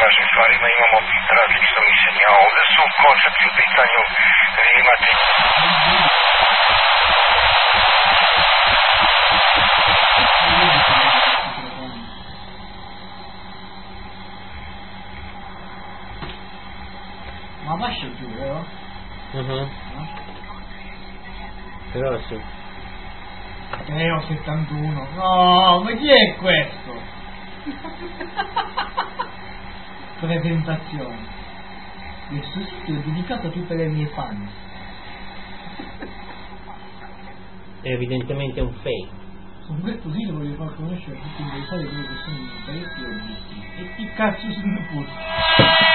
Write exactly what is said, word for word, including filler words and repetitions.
važnih stvari, ima, imamo različito mišljenje, a ovdje su u konceptu u pitanju, vi imate... Ma lascia giù, vero? Uh-huh. No? Però sì. Neo settantuno. No, ma chi è questo? Presentazione. Questo sito è dedicato a tutte le mie fan. È evidentemente un fake. Con questo sito voglio far conoscere a tutti i interessati quelli che sono i miei paesi e obiettivi. E chi cazzo sono pure?